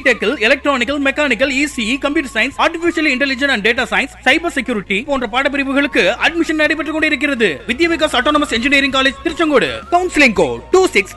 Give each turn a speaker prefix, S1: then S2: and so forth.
S1: பிடெக்கில் electronical, mechanical, ECE, computer science, artificial intelligence and data science, cyber security போன்ற பாடப்பிரிவுகளுக்கு admission நடைபெற்றுக் கொண்டிருக்கிறது. வித்யா Vikas autonomous engineering college, Tiruchengode. Counselling code 26